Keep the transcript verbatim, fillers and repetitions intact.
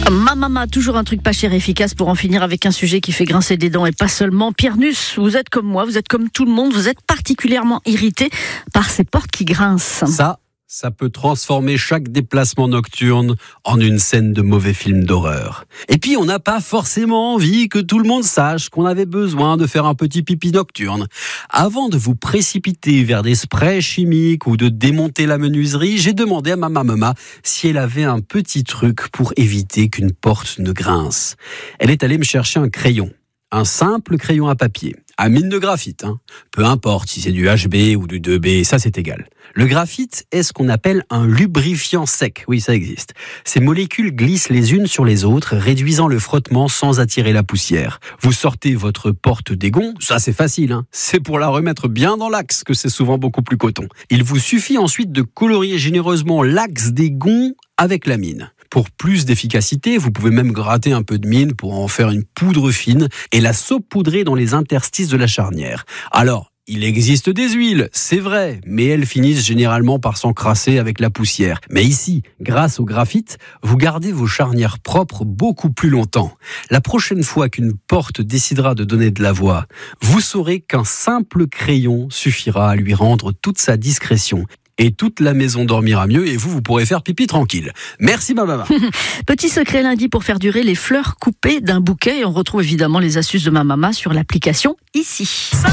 Ma maman, toujours un truc pas cher et efficace pour en finir avec un sujet qui fait grincer des dents et pas seulement. Pierre Nuss, vous êtes comme moi, vous êtes comme tout le monde, vous êtes particulièrement irrité par ces portes qui grincent. Ça, ça peut transformer chaque déplacement nocturne en une scène de mauvais film d'horreur. Et puis, on n'a pas forcément envie que tout le monde sache qu'on avait besoin de faire un petit pipi nocturne. Avant de vous précipiter vers des sprays chimiques ou de démonter la menuiserie, j'ai demandé à ma maman si elle avait un petit truc pour éviter qu'une porte ne grince. Elle est allée me chercher un crayon. Un simple crayon à papier, à mine de graphite. Hein. Peu importe si c'est du H B ou du deux B, ça c'est égal. Le graphite est ce qu'on appelle un lubrifiant sec. Oui, ça existe. Ces molécules glissent les unes sur les autres, réduisant le frottement sans attirer la poussière. Vous sortez votre porte d'égon, ça c'est facile. Hein. C'est pour la remettre bien dans l'axe que c'est souvent beaucoup plus coton. Il vous suffit ensuite de colorier généreusement l'axe d'égon avec la mine. Pour plus d'efficacité, vous pouvez même gratter un peu de mine pour en faire une poudre fine et la saupoudrer dans les interstices de la charnière. Alors, il existe des huiles, c'est vrai, mais elles finissent généralement par s'encrasser avec la poussière. Mais ici, grâce au graphite, vous gardez vos charnières propres beaucoup plus longtemps. La prochaine fois qu'une porte décidera de donner de la voix, vous saurez qu'un simple crayon suffira à lui rendre toute sa discrétion. Et toute la maison dormira mieux et vous, vous pourrez faire pipi tranquille. Merci ma maman. Petit secret lundi pour faire durer les fleurs coupées d'un bouquet. Et on retrouve évidemment les astuces de ma maman sur l'application ici.